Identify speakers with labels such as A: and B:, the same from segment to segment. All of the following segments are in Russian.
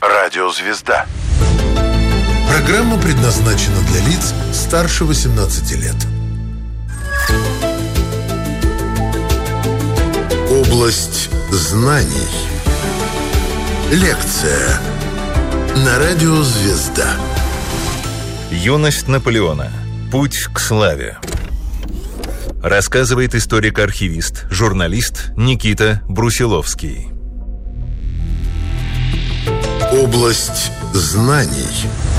A: Радиозвезда.
B: Программа предназначена для лиц старше 18 лет. Область знаний. Лекция на Радиозвезда.
C: Юность Наполеона. Путь к славе. Рассказывает историк-архивист, журналист Никита Брусиловский.
B: Область знаний.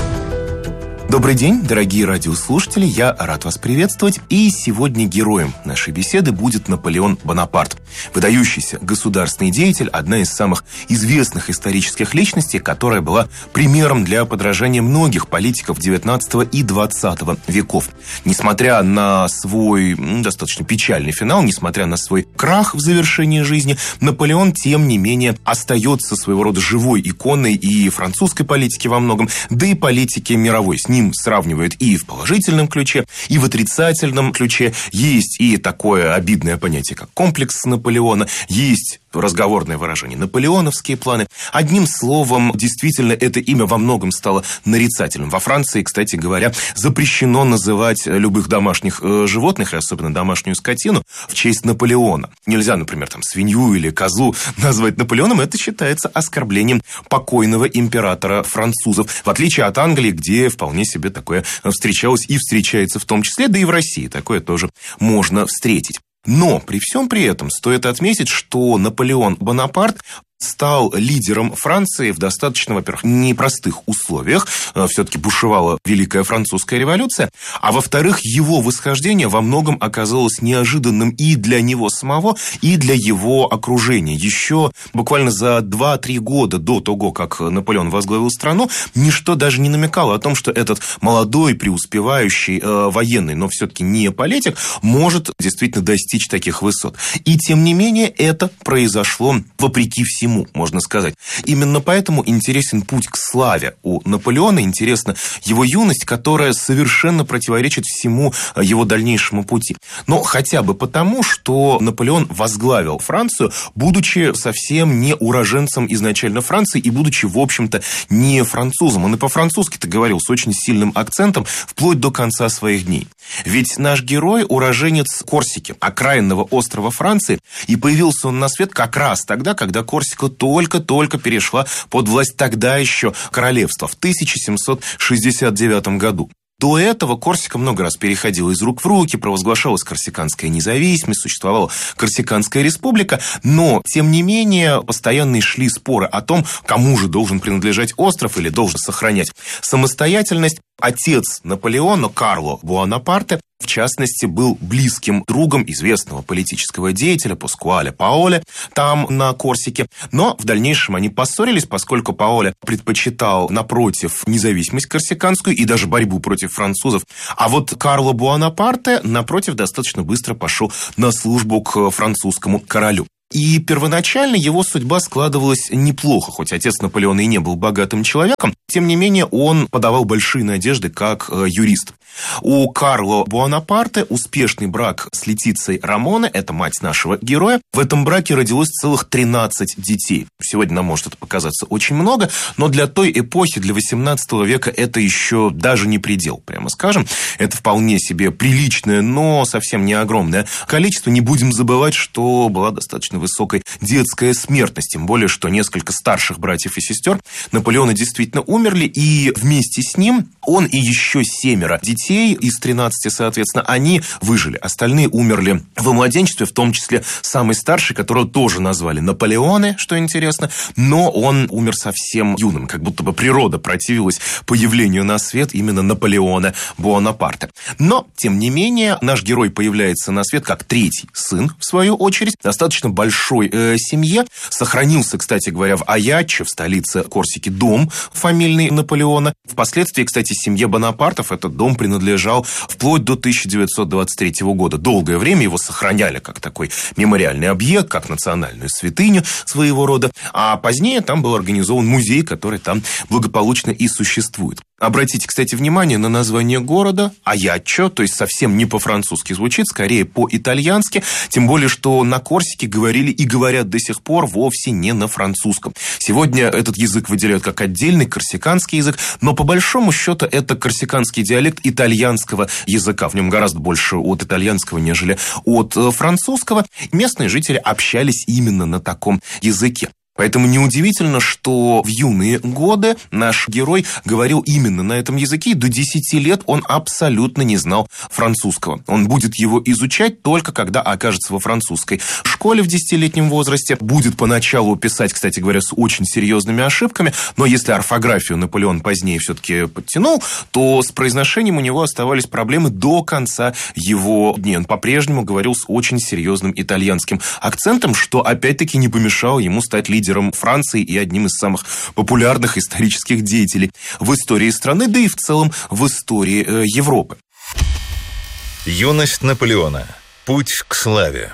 D: Добрый день, дорогие радиослушатели, я рад вас приветствовать. И сегодня героем нашей беседы будет Наполеон Бонапарт. Выдающийся государственный деятель, одна из самых известных исторических личностей, которая была примером для подражания многих политиков XIX и XX веков. Несмотря на свой достаточно печальный финал, несмотря на свой крах в завершении жизни, Наполеон, тем не менее, остается своего рода живой иконой и французской политики во многом, да и политики мировой. С ним сравнивают и в положительном ключе, и в отрицательном ключе. Есть и такое обидное понятие, как комплекс Наполеона, есть разговорное выражение «наполеоновские планы». Одним словом, действительно, это имя во многом стало нарицательным. Во Франции, кстати говоря, запрещено называть любых домашних животных, и особенно домашнюю скотину, в честь Наполеона. Нельзя, например, свинью или козу назвать Наполеоном, это считается оскорблением покойного императора французов. В отличие от Англии, где вполне себе такое встречалось и встречается в том числе, да и в России такое тоже можно встретить. Но при всем при этом стоит отметить, что Наполеон Бонапарт стал лидером Франции в достаточно, во-первых, непростых условиях. Все-таки бушевала Великая Французская революция. А во-вторых, его восхождение во многом оказалось неожиданным и для него самого, и для его окружения. Еще буквально за 2-3 года до того, как Наполеон возглавил страну, ничто даже не намекало о том, что этот молодой, преуспевающий военный, но все-таки не политик, может действительно достичь таких высот. И тем не менее, это произошло вопреки всему, можно сказать. Именно поэтому интересен путь к славе у Наполеона, интересна его юность, которая совершенно противоречит всему его дальнейшему пути. Но хотя бы потому, что Наполеон возглавил Францию, будучи совсем не уроженцем изначально Франции и будучи, в общем-то, не французом. Он и по-французски-то говорил с очень сильным акцентом вплоть до конца своих дней. Ведь наш герой уроженец Корсики, окраинного острова Франции, и появился он на свет как раз тогда, когда Корсика только-только перешла под власть тогда еще королевства в 1769 году. До этого Корсика много раз переходила из рук в руки, провозглашалась корсиканская независимость, существовала Корсиканская республика, но, тем не менее, постоянно шли споры о том, кому же должен принадлежать остров или должен сохранять самостоятельность. Отец Наполеона, Карло Буонапарте, в частности, был близким другом известного политического деятеля Паскуале Паоле там, на Корсике. Но в дальнейшем они поссорились, поскольку Паоле предпочитал, напротив, независимость корсиканскую и даже борьбу против французов. А вот Карло Буонапарте, напротив, достаточно быстро пошел на службу к французскому королю. И первоначально его судьба складывалась неплохо, хоть отец Наполеона и не был богатым человеком, тем не менее он подавал большие надежды как юрист. У Карло Буонапарте успешный брак с Летицией Рамоне, это мать нашего героя. В этом браке родилось целых 13 детей. Сегодня нам может это показаться очень много, но для той эпохи, для 18 века, это еще даже не предел, прямо скажем. Это вполне себе приличное, но совсем не огромное количество. Не будем забывать, что была достаточно высокая детская смертность, тем более, что несколько старших братьев и сестер Наполеона действительно умерли, и вместе с ним он и еще 7 детей из 13, соответственно, они выжили. Остальные умерли во младенчестве, в том числе самый старший, которого тоже назвали Наполеоне, что интересно, но он умер совсем юным, как будто бы природа противилась появлению на свет именно Наполеона Буонапарте. Но, тем не менее, наш герой появляется на свет как 3-й сын, в свою очередь, достаточно большой семье. Сохранился, кстати говоря, в Аяччо, в столице Корсики, дом фамильный Наполеона. Впоследствии, кстати, семье Бонапартов этот дом принадлежал вплоть до 1923 года. Долгое время его сохраняли как такой мемориальный объект, как национальную святыню своего рода. А позднее там был организован музей, который там благополучно и существует. Обратите, кстати, внимание на название города Аяччо, то есть совсем не по-французски звучит, скорее по-итальянски, тем более, что на Корсике говорили и говорят до сих пор вовсе не на французском. Сегодня этот язык выделяют как отдельный корсиканский язык, но по большому счету это корсиканский диалект итальянского языка. В нем гораздо больше от итальянского, нежели от французского. Местные жители общались именно на таком языке. Поэтому неудивительно, что в юные годы наш герой говорил именно на этом языке, и до 10 лет он абсолютно не знал французского. Он будет его изучать только когда окажется во французской школе в 10-летнем возрасте. Будет поначалу писать, кстати говоря, с очень серьезными ошибками, но если орфографию Наполеон позднее все-таки подтянул, то с произношением у него оставались проблемы до конца его дней. Он по-прежнему говорил с очень серьезным итальянским акцентом, что опять-таки не помешало ему стать лидером Франции и одним из самых популярных исторических деятелей в истории страны, да и в целом в истории Европы.
C: Юность Наполеона. Путь к славе.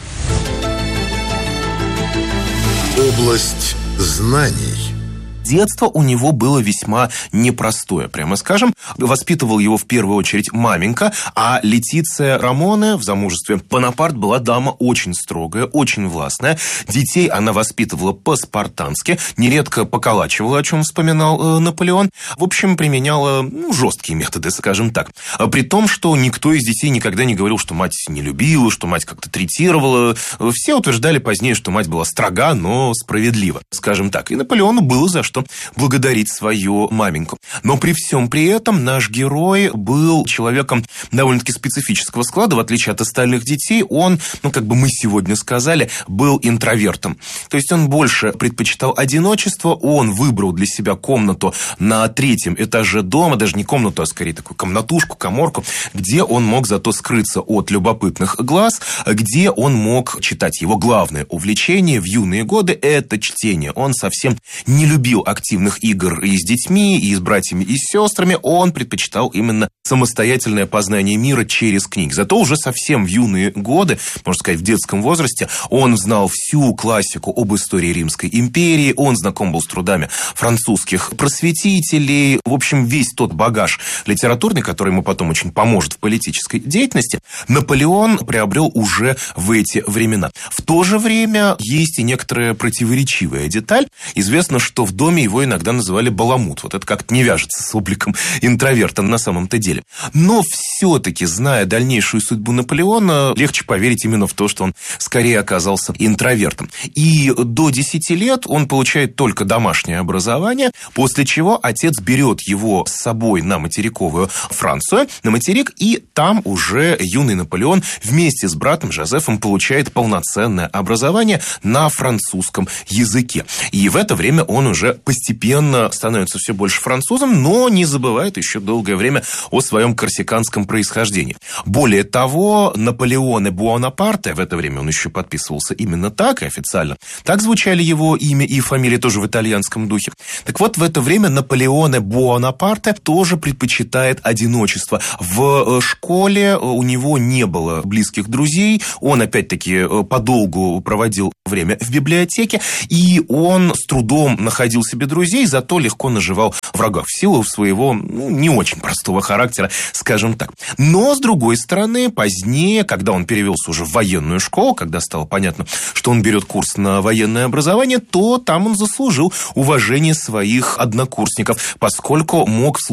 B: Область знаний.
D: Детство у него было весьма непростое, прямо скажем. Воспитывал его в первую очередь маменька, а Летиция Рамоне в замужестве Бонапарт была дама очень строгая, очень властная. Детей она воспитывала по-спартански, нередко поколачивала, о чем вспоминал Наполеон. В общем, применяла жесткие методы, скажем так. При том, что никто из детей никогда не говорил, что мать не любила, что мать как-то третировала. Все утверждали позднее, что мать была строга, но справедлива, скажем так. И Наполеону было за что благодарить свою маменьку. Но при всем при этом наш герой был человеком довольно-таки специфического склада, в отличие от остальных детей. Он, как бы мы сегодня сказали, был интровертом. То есть он больше предпочитал одиночество, он выбрал для себя комнату на 3-м этаже дома, даже не комнату, а скорее такую комнатушку, каморку, где он мог зато скрыться от любопытных глаз, где он мог читать. Его главное увлечение в юные годы – это чтение. Он совсем не любил активных игр и с детьми, и с братьями, и с сестрами. Он предпочитал именно самостоятельное познание мира через книги. Зато уже совсем в юные годы, можно сказать, в детском возрасте, он знал всю классику об истории Римской империи, он знаком был с трудами французских просветителей. В общем, весь тот багаж литературный, который ему потом очень поможет в политической деятельности, Наполеон приобрел уже в эти времена. В то же время есть и некоторая противоречивая деталь. Известно, что в доме его иногда называли баламут. Вот это как-то не вяжется с обликом интроверта на самом-то деле. Но все-таки, зная дальнейшую судьбу Наполеона, легче поверить именно в то, что он скорее оказался интровертом. И до 10 лет он получает только домашнее образование, после чего отец берет его с собой на материковую Францию, на материк, и там уже юный Наполеон вместе с братом Жозефом получает полноценное образование на французском языке. И в это время он уже постепенно становится все больше французом, но не забывает еще долгое время о своем корсиканском происхождении. Более того, Наполеоне Буонапарте, в это время он еще подписывался именно так, и официально так звучали его имя и фамилия, тоже в итальянском духе. Так вот, в это время Наполеоне Буонапарте тоже предпочитает одиночество. В школе у него не было близких друзей, он, опять-таки, подолгу проводил время в библиотеке, и он с трудом находил себе друзей, зато легко наживал врагов в силу своего не очень простого характера, скажем так. Но, с другой стороны, позднее, когда он перевелся уже в военную школу, когда стало понятно, что он берет курс на военное образование, то там он заслужил уважение своих однокурсников, поскольку мог в